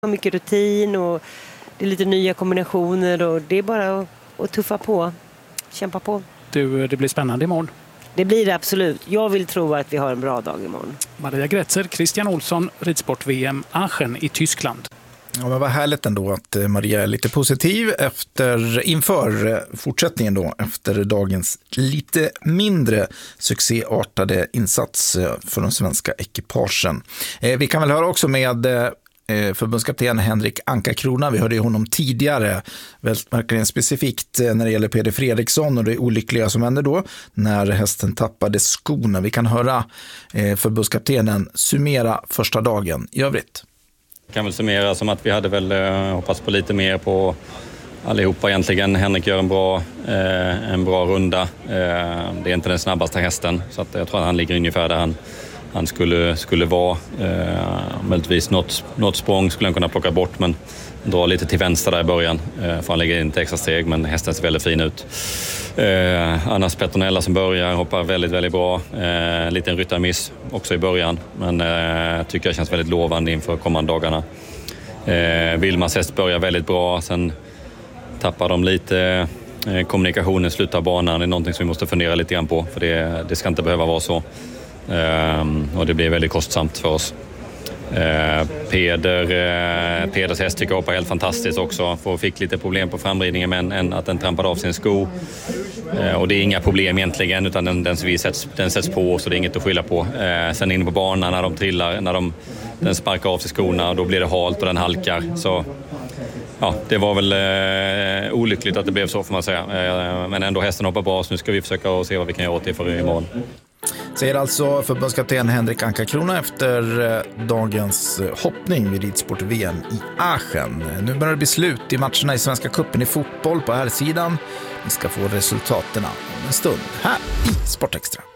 har mycket rutin och det är lite nya kombinationer och det är bara att tuffa på, kämpa på. Du, det blir spännande imorgon. Det blir det absolut. Jag vill tro att vi har en bra dag imorgon. Maria Grätzer, Christian Olsson, ridsport-VM Aachen i Tyskland. Ja, men vad härligt ändå att Maria är lite positiv inför fortsättningen då, efter dagens lite mindre succéartade insats för de svenska ekipagen. Vi kan väl höra också med förbundskapten Henrik Anka-Crona. Vi hörde ju honom tidigare, verkligen specifikt när det gäller Peder Fredriksson och det olyckliga som hände då när hästen tappade skorna. Vi kan höra förbundskaptenen summera första dagen i övrigt. Jag kan väl summera som att vi hade väl hoppats på lite mer på allihopa egentligen. Henrik gör en bra runda. Det är inte den snabbaste hästen, så att jag tror att han ligger ungefär där han skulle vara. Möjligtvis något språng skulle han kunna plocka bort, men dra lite till vänster där i början. För han lägger inte extra steg, men hästen ser väldigt fin ut. Annars Petronella som börjar hoppar väldigt, väldigt bra. Liten ryttarmiss också i början, men tycker jag känns väldigt lovande inför kommande dagarna. Vilmas häst börjar väldigt bra, sen tappar de lite kommunikationen i slutet av banan. Det är någonting som vi måste fundera lite grann på, för det ska inte behöva vara så. Och det blir väldigt kostsamt för oss. Peders häst tycker jag hoppar helt fantastiskt också. Fick lite problem på framridningen, men att den trampade av sin sko. Och det är inga problem egentligen, utan den sätts på, så det är inget att skylla på. Sen inne på banan när de trillar, den sparkar av sig skorna, då blir det halt och den halkar. Så ja, det var väl olyckligt att det blev så, får man säga. Men ändå hästen hoppar bra, så nu ska vi försöka se vad vi kan göra åt det för imorgon. Säger alltså förbundskapten Henrik Anka-Crona efter dagens hoppning vid ridsport-VM i Aachen. Nu börjar det bli slut i matcherna i Svenska cupen i fotboll på här sidan. Vi ska få resultaten om en stund här i Sportextra.